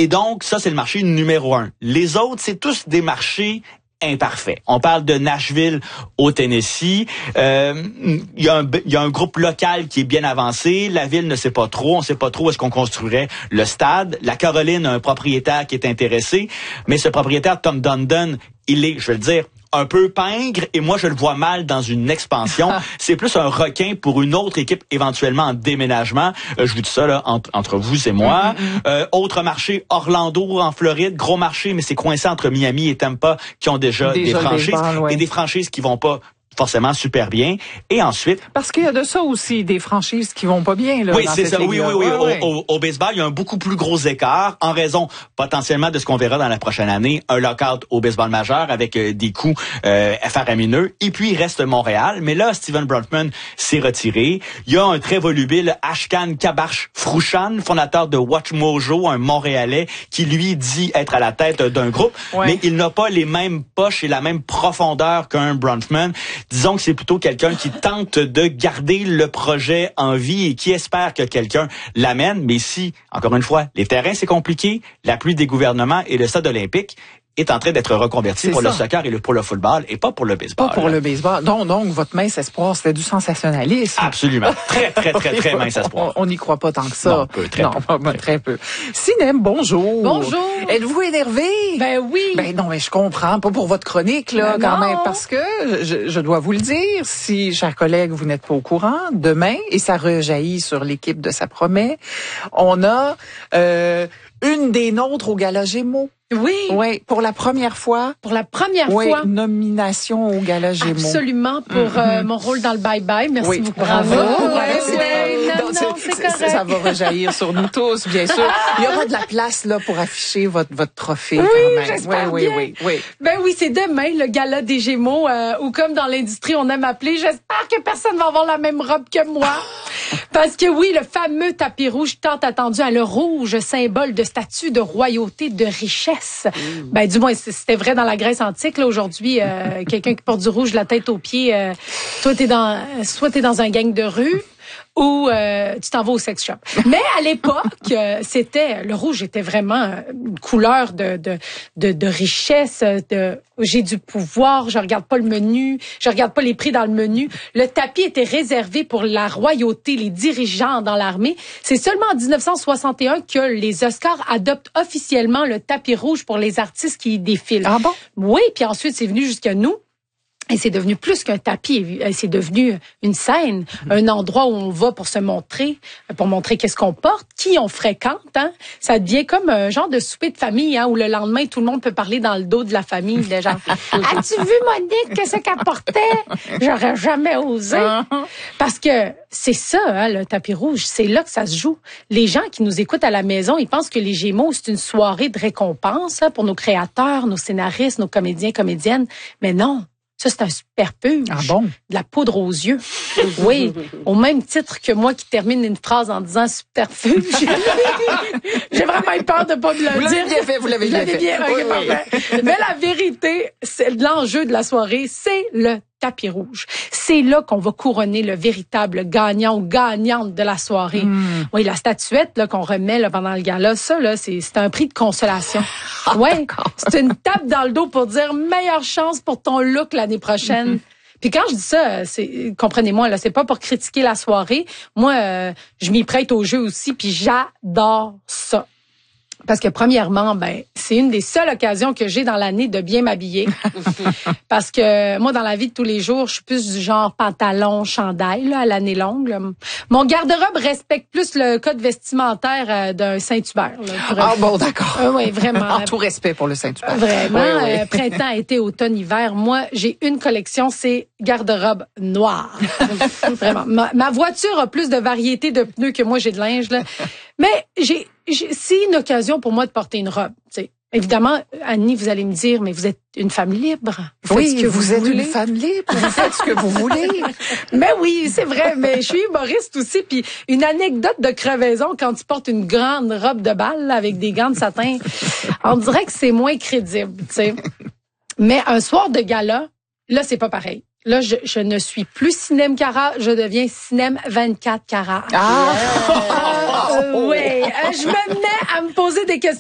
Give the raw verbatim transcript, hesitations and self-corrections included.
Et donc, ça, c'est le marché numéro un. Les autres, c'est tous des marchés imparfait. On parle de Nashville au Tennessee. Euh, il y a un, il y a un groupe local qui est bien avancé. La ville ne sait pas trop. On sait pas trop où est-ce qu'on construirait le stade. La Caroline a un propriétaire qui est intéressé. Mais ce propriétaire, Tom Dundon, il est, je vais le dire, un peu pingre, et moi, je le vois mal dans une expansion. C'est plus un requin pour une autre équipe, éventuellement en déménagement. Euh, je vous dis ça, là, entre, entre vous et moi. Mm-hmm. Euh, autre marché, Orlando, en Floride. Gros marché, mais c'est coincé entre Miami et Tampa, qui ont déjà, déjà des franchises. Des balles, ouais. Et des franchises qui vont pas forcément super bien. Et ensuite... Parce qu'il y a de ça aussi, des franchises qui vont pas bien, là. Oui, c'est ça. Oui, oui, oui. Ouais, au, ouais. Au, au baseball, il y a un beaucoup plus gros écart en raison, potentiellement, de ce qu'on verra dans la prochaine année. Un lockout au baseball majeur avec euh, des coûts euh, faramineux. Et puis, il reste Montréal. Mais là, Steven Bronfman s'est retiré. Il y a un très volubile Ashkan Kabarsh Frouchan, fondateur de Watch Mojo, un Montréalais, qui lui dit être à la tête d'un groupe. Ouais. Mais il n'a pas les mêmes poches et la même profondeur qu'un Bronfman. Disons que c'est plutôt quelqu'un qui tente de garder le projet en vie et qui espère que quelqu'un l'amène. Mais si, encore une fois, les terrains, c'est compliqué, l'appui des gouvernements et le stade olympique est en train d'être reconverti c'est pour ça. Le soccer et le, pour le football et pas pour le baseball. Pas pour là. Le baseball. Donc, donc, votre mince espoir, c'était du sensationnalisme. Absolument. Très, très, très, très mince espoir. On n'y croit pas tant que ça. Non, peu, très non, peu. Pas, très peu. Sinem, bonjour. Bonjour. Êtes-vous énervé? Ben oui. Ben non, mais je comprends. Pas pour votre chronique, là, ben quand non. même. Parce que, je, je dois vous le dire, si, chers collègues, vous n'êtes pas au courant, demain, et ça rejaillit sur l'équipe de Ça promet, on a euh, une des nôtres au Gala Gémeaux. Oui. Oui, pour la première fois. Pour la première oui, fois. Nomination au Gala Gémeaux. Absolument, pour mm-hmm. euh, mon rôle dans le Bye Bye. Merci oui. beaucoup. Bravo. Bravo. Ouais, ouais, c'est, ouais, non, non, c'est, non, c'est c'est, correct. Ça va rejaillir sur nous tous, bien sûr. Il y aura de la place là pour afficher votre votre trophée. Oui, quand même. j'espère oui, bien. Oui, oui, oui. Ben oui, c'est demain, le Gala des Gémeaux, euh, ou comme dans l'industrie, on aime appeler, j'espère que personne va avoir la même robe que moi. Parce que oui, le fameux tapis rouge tant attendu, hein, le rouge, symbole de statut, de royauté, de richesse. Mmh. Ben du moins, c'était vrai dans la Grèce antique. Là, aujourd'hui, euh, quelqu'un qui porte du rouge de la tête aux pieds, euh, toi t'es dans, soit t'es dans un gang de rue, ou euh, tu t'en vas au sex shop. Mais à l'époque, euh, c'était le rouge était vraiment une couleur de de de, de richesse. De j'ai du pouvoir, je regarde pas le menu, je regarde pas les prix dans le menu. Le tapis était réservé pour la royauté, les dirigeants dans l'armée. C'est seulement en dix-neuf cent soixante et un que les Oscars adoptent officiellement le tapis rouge pour les artistes qui y défilent. Ah bon? Oui, puis ensuite c'est venu jusqu'à nous. Et c'est devenu plus qu'un tapis, c'est devenu une scène, un endroit où on va pour se montrer, pour montrer qu'est-ce qu'on porte, qui on fréquente. Hein? Ça devient comme un genre de souper de famille, hein, où le lendemain, tout le monde peut parler dans le dos de la famille. De genre, as-tu vu Monique, qu'est-ce qu'elle portait? J'aurais jamais osé. Parce que c'est ça, hein, le tapis rouge, c'est là que ça se joue. Les gens qui nous écoutent à la maison, ils pensent que les Gémeaux, c'est une soirée de récompense hein, pour nos créateurs, nos scénaristes, nos comédiens, comédiennes. Mais non. Ça, c'est un superfuge. Ah bon? De la poudre aux yeux. Oui. Au même titre que moi qui termine une phrase en disant superfuge. J'ai vraiment eu peur de pas me le vous dire. Vous l'avez bien fait, vous l'avez bien fait. Bien, okay, oui, oui. Mais la vérité, c'est l'enjeu de la soirée, c'est le tapis rouge. C'est là qu'on va couronner le véritable gagnant ou gagnante de la soirée. Mm. Oui, la statuette là qu'on remet là, pendant le gala, ça là, c'est c'est un prix de consolation. Ah, ouais, c'est une tape dans le dos pour dire meilleure chance pour ton look l'année prochaine. Mm-hmm. Puis quand je dis ça, c'est comprenez-moi là, c'est pas pour critiquer la soirée. Moi, euh, je m'y prête au jeu aussi, puis j'adore ça. Parce que premièrement, ben c'est une des seules occasions que j'ai dans l'année de bien m'habiller. Parce que moi, dans la vie de tous les jours, je suis plus du genre pantalon, chandail là, à l'année longue. Là. Mon garde-robe respecte plus le code vestimentaire euh, d'un Saint-Hubert. Là, ah bon, d'accord. Euh, oui, vraiment. En tout respect pour le Saint-Hubert. Vraiment. Oui, oui. Euh, printemps, été, automne, hiver. Moi, j'ai une collection, c'est garde-robe noire. Vraiment. Ma, ma voiture a plus de variété de pneus que moi, j'ai de linge. Là. Mais j'ai, j'ai c'est une occasion pour moi de porter une robe. T'sais. Évidemment, Annie, vous allez me dire, mais vous êtes une femme libre. Vous oui, faites ce que vous, vous êtes voulez. une femme libre. Vous faites ce que vous voulez. Mais oui, c'est vrai. Mais je suis humoriste aussi. Puis une anecdote de crevaison quand tu portes une grande robe de bal là, avec des gants de satin, on dirait que c'est moins crédible. T'sais. Mais un soir de gala, là, c'est pas pareil. Là, je, je ne suis plus Cinem Cara, je deviens Cinem vingt-quatre carats. Ah! Euh, euh, ouais, euh, je me mets à me poser des questions.